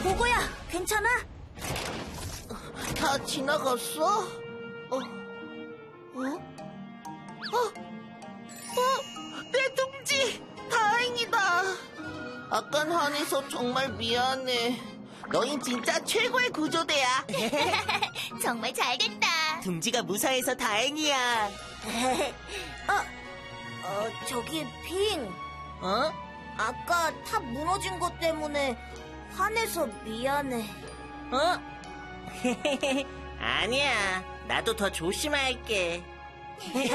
보고야, 괜찮아? 다 지나갔어? 내 둥지! 다행이다. 아깐 화내서 정말 미안해. 너흰 진짜 최고의 구조대야. 정말 잘됐다. 둥지가 무사해서 다행이야. 저기 핑. 어? 아까 탑 무너진 것 때문에 화내서 미안해. 어? 아니야. 나도 더 조심할게.